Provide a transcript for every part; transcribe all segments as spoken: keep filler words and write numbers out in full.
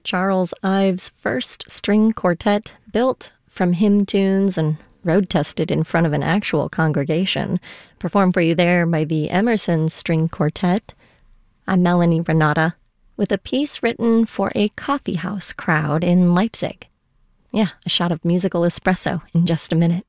Charles Ives' first string quartet, built from hymn tunes and road-tested in front of an actual congregation, performed for you there by the Emerson String Quartet. I'm Melanie Renata, with a piece written for a coffeehouse crowd in Leipzig. Yeah, a shot of musical espresso in just a minute.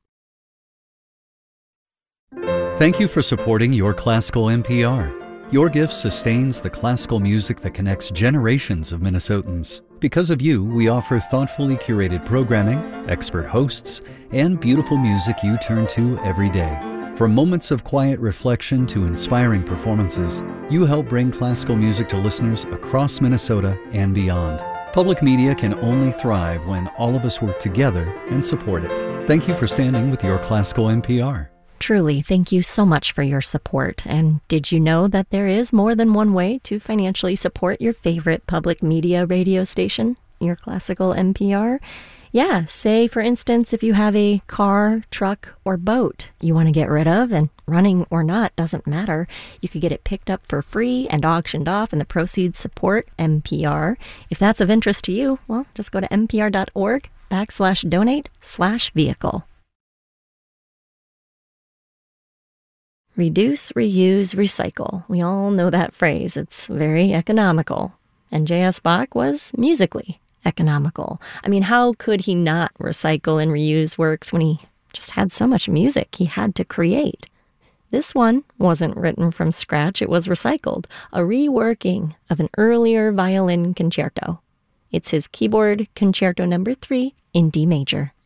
Thank you for supporting Your Classical N P R. Your gift sustains the classical music that connects generations of Minnesotans. Because of you, we offer thoughtfully curated programming, expert hosts, and beautiful music you turn to every day. From moments of quiet reflection to inspiring performances, you help bring classical music to listeners across Minnesota and beyond. Public media can only thrive when all of us work together and support it. Thank you for standing with Your Classical N P R. Truly, thank you so much for your support. And did you know that there is more than one way to financially support your favorite public media radio station, Your Classical N P R? Yeah, say, for instance, if you have a car, truck, or boat you want to get rid of, and running or not doesn't matter, you could get it picked up for free and auctioned off, and the proceeds support N P R. If that's of interest to you, well, just go to npr.org backslash donate slash vehicle. Reduce, reuse, recycle. We all know that phrase. It's very economical. And J S. Bach was musically economical. I mean, how could he not recycle and reuse works when he just had so much music he had to create? This one wasn't written from scratch. It was recycled, a reworking of an earlier violin concerto. It's his keyboard concerto number three in D major.